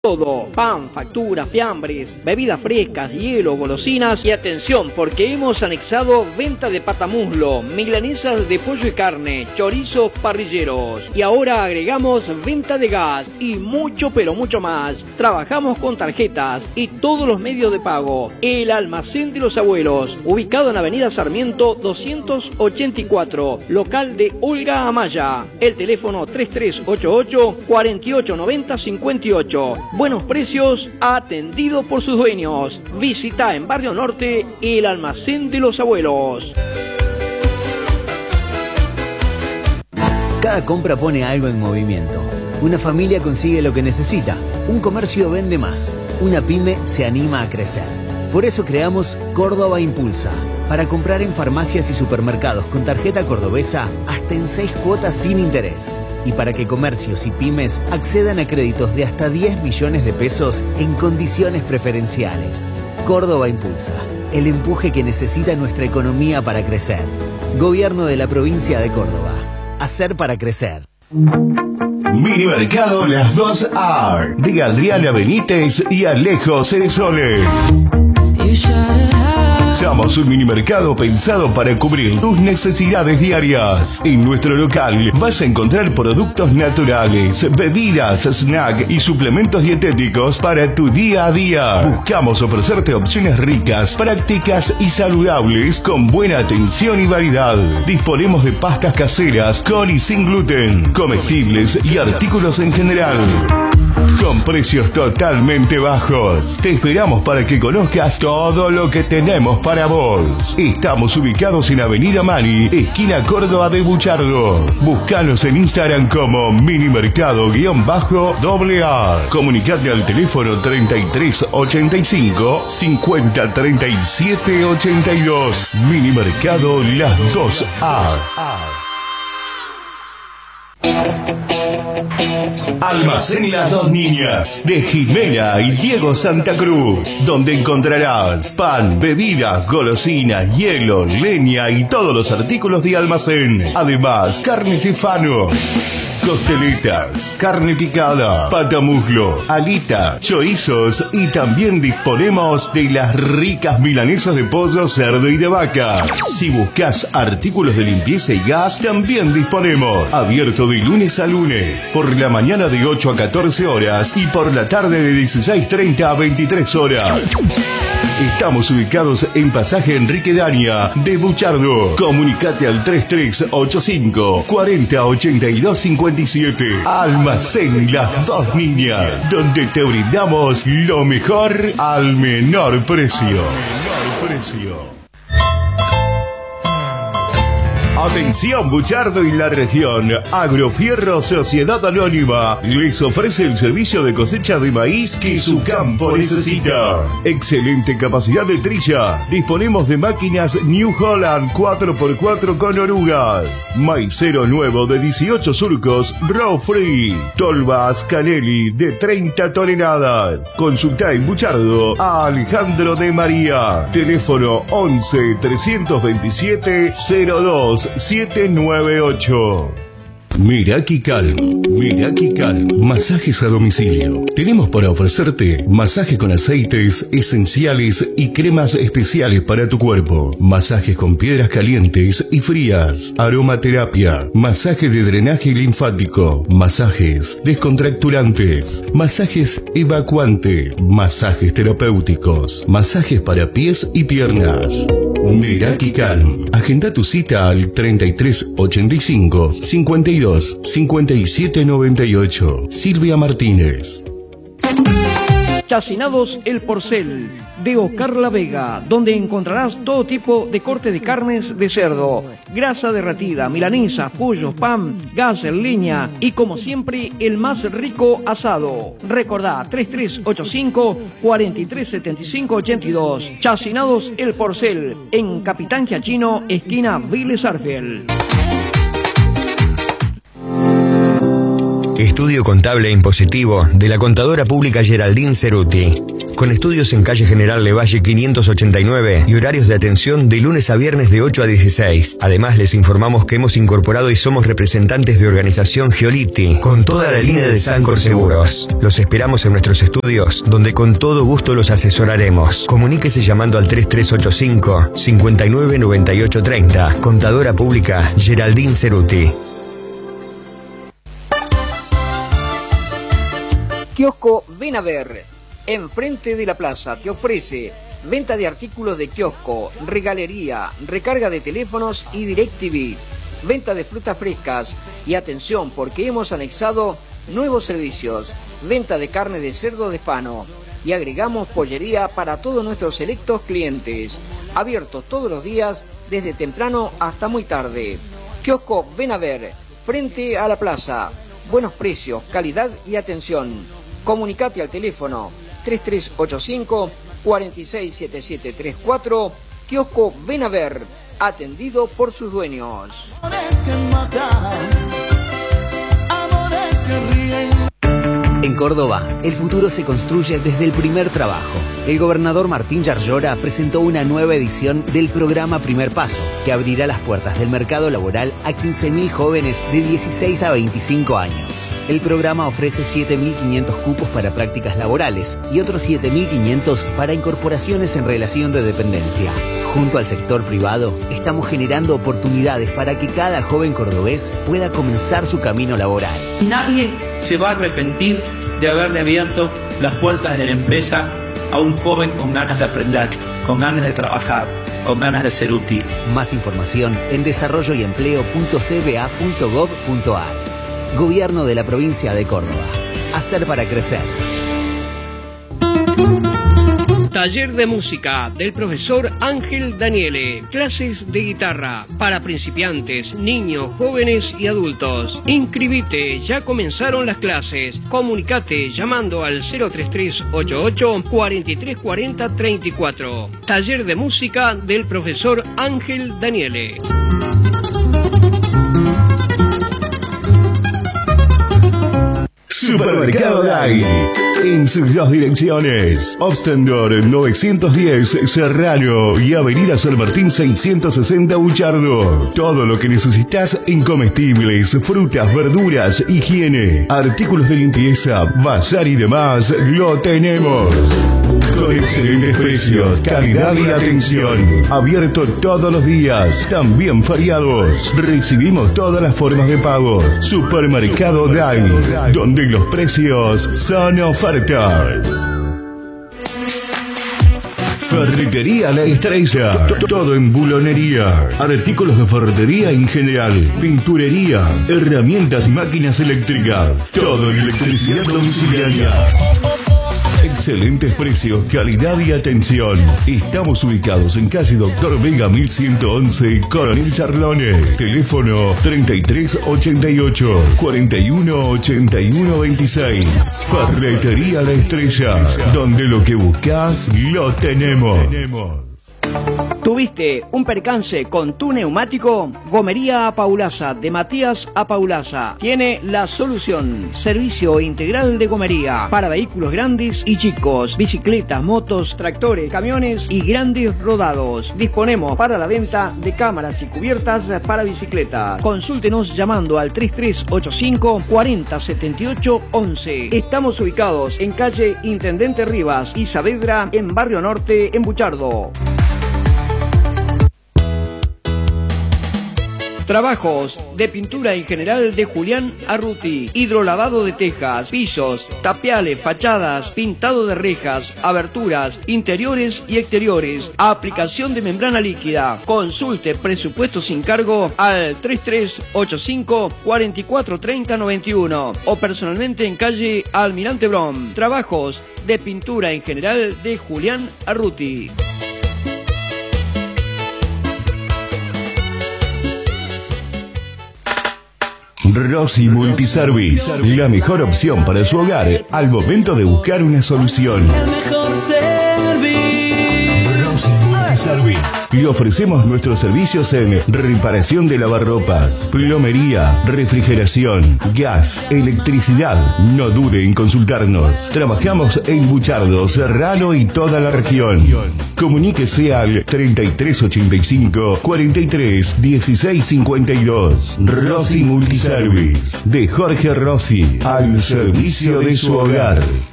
Todo, pan, facturas, fiambres, bebidas frescas, hielo, golosinas y atención porque hemos anexado venta de patamuslo, milanesas de pollo y carne, chorizos parrilleros y ahora agregamos venta de gas y mucho pero mucho más. Trabajamos con tarjetas y todos los medios de pago. El Almacén de los Abuelos, ubicado en Avenida Sarmiento 284, local de Olga Amaya. El teléfono 3388 4890 58. Buenos precios, atendido por sus dueños. Visita en Barrio Norte el Almacén de los Abuelos. Cada compra pone algo en movimiento. Una familia consigue lo que necesita. Un comercio vende más. Una pyme se anima a crecer. Por eso creamos Córdoba Impulsa. Para comprar en farmacias y supermercados con tarjeta cordobesa hasta en 6 cuotas sin interés. Y para que comercios y pymes accedan a créditos de hasta 10 millones de pesos en condiciones preferenciales. Córdoba Impulsa, el empuje que necesita nuestra economía para crecer. Gobierno de la provincia de Córdoba. Hacer para crecer. Mini Mercado Las 2R de Adriana Benítez y Alejo Ceresole. Somos un mini mercado pensado para cubrir tus necesidades diarias. En nuestro local vas a encontrar productos naturales, bebidas, snack y suplementos dietéticos para tu día a día. Buscamos ofrecerte opciones ricas, prácticas y saludables con buena atención y variedad. Disponemos de pastas caseras con y sin gluten, comestibles y artículos en general. Con precios totalmente bajos. Te esperamos para que conozcas todo lo que tenemos para vos. Estamos ubicados en Avenida Mani, esquina Córdoba de Buchardo. Búscanos en Instagram como minimercado_AA. Comunicate al teléfono 3385 50 37 82. Mini Mercado Las 2A. Almacén Las Dos Niñas de Jimena y Diego Santa Cruz, donde encontrarás pan, bebidas, golosinas, hielo, leña y todos los artículos de almacén. Además, carne Stefano, costeletas, carne picada, patamuslo, alita, chorizos y también disponemos de las ricas milanesas de pollo, cerdo y de vaca. Si buscas artículos de limpieza y gas, también disponemos. Abierto de lunes a lunes, por la mañana de 8 a 14 horas y por la tarde de 16:30 a 23 horas. Estamos ubicados en Pasaje Enrique Daña de Buchardo. Comunicate al 3385 40 82 57. Almacén Las Dos Niñas, donde te brindamos lo mejor al menor precio. Atención Buchardo y la región. Agrofierro Sociedad Anónima les ofrece el servicio de cosecha de maíz que su campo necesita. Excelente capacidad de trilla. Disponemos de máquinas New Holland 4x4 con orugas. Maicero nuevo de 18 surcos, raw free. Tolvas Canelli de 30 toneladas. Consulta en Buchardo a Alejandro de María. Teléfono 11 327 02 798. Miraki Calm, masajes a domicilio. Tenemos para ofrecerte masajes con aceites esenciales y cremas especiales para tu cuerpo, masajes con piedras calientes y frías, aromaterapia, masaje de drenaje linfático, masajes descontracturantes, masajes evacuante, masajes terapéuticos, masajes para pies y piernas. Miraki Calm. Agenda tu cita al 3385 52 57 98. Silvia Martínez. Chacinados El Porcel, de Oscar La Vega, donde encontrarás todo tipo de corte de carnes de cerdo, grasa derretida, milanesa, pollo, pan, gas, leña y como siempre el más rico asado. Recordá 3385 4375 82. Chacinados El Porcel, en Capitán Giachino, esquina Vélez Arfiel. Estudio contable e impositivo de la contadora pública Geraldine Ceruti. Con estudios en calle General Levalle 589 y horarios de atención de lunes a viernes de 8 a 16. Además, les informamos que hemos incorporado y somos representantes de organización Giolitti, con toda la línea de Sancor Seguros. Los esperamos en nuestros estudios, donde con todo gusto los asesoraremos. Comuníquese llamando al 3385 59 98 30. Contadora pública Geraldine Ceruti. Kiosco Ven a Ver, enfrente de la plaza, te ofrece venta de artículos de kiosco, regalería, recarga de teléfonos y DirecTV, venta de frutas frescas y atención porque hemos anexado nuevos servicios, venta de carne de cerdo de Fano y agregamos pollería para todos nuestros selectos clientes, abiertos todos los días desde temprano hasta muy tarde. Kiosco Ven a Ver, frente a la plaza, buenos precios, calidad y atención. Comunicate al teléfono 3385-467734, Kiosco Ven a Ver, atendido por sus dueños. En Córdoba, el futuro se construye desde el primer trabajo. El gobernador Martín Yarlora presentó una nueva edición del programa Primer Paso, que abrirá las puertas del mercado laboral a 15.000 jóvenes de 16 a 25 años. El programa ofrece 7.500 cupos para prácticas laborales y otros 7.500 para incorporaciones en relación de dependencia. Junto al sector privado, estamos generando oportunidades para que cada joven cordobés pueda comenzar su camino laboral. Nadie se va a arrepentir de haberle abierto las puertas de la empresa a un joven con ganas de aprender, con ganas de trabajar, con ganas de ser útil. Más información en desarrolloyempleo.cba.gov.ar. Gobierno de la provincia de Córdoba. Hacer para crecer. Taller de música del profesor Ángel Daniele. Clases de guitarra para principiantes, niños, jóvenes y adultos. Inscribite, ya comenzaron las clases. Comunicate llamando al 03388 4340 34. Taller de música del profesor Ángel Daniele. Supermercado Dai, en sus dos direcciones, Obstendor 910 Serrano y Avenida San Martín 660 Buchardo. Todo lo que necesitas en comestibles, frutas, verduras, higiene, artículos de limpieza, bazar y demás, lo tenemos. Con excelentes precios, calidad y atención. Abierto todos los días, también feriados. Recibimos todas las formas de pago. Supermercado Dai, donde los precios son ofertas. Ferretería La Estrella. Todo en bulonería. Artículos de ferretería en general. Pinturería. Herramientas y máquinas eléctricas. Todo en electricidad domiciliaria. Excelentes precios, calidad y atención. Estamos ubicados en calle Doctor Vega 1111, Coronel Charlone. Teléfono 3388 4181 26. Ferretería La Estrella, donde lo que buscas lo tenemos. ¿Tuviste un percance con tu neumático? Gomería Apaulaza de Matías Apaulaza tiene la solución. Servicio integral de gomería para vehículos grandes y chicos, bicicletas, motos, tractores, camiones y grandes rodados. Disponemos para la venta de cámaras y cubiertas para bicicletas. Consúltenos llamando al 3385 4078 11. Estamos ubicados en calle Intendente Rivas y Saavedra, en Barrio Norte, en Buchardo. Trabajos de pintura en general de Julián Arruti, hidrolavado de tejas, pisos, tapiales, fachadas, pintado de rejas, aberturas, interiores y exteriores, aplicación de membrana líquida. Consulte presupuesto sin cargo al 3385 4430 91 o personalmente en calle Almirante Brom. Trabajos de pintura en general de Julián Arruti. Rossi Multiservice, la mejor opción para su hogar al momento de buscar una solución. Rossi Multiservice, Le ofrecemos nuestros servicios en reparación de lavarropas, plomería, refrigeración, gas, electricidad. No dude en consultarnos. Trabajamos en Buchardo, Serrano y toda la región. Comuníquese al 3385 43 16 52. Rossi Multiservice, de Jorge Rossi, al servicio de su hogar.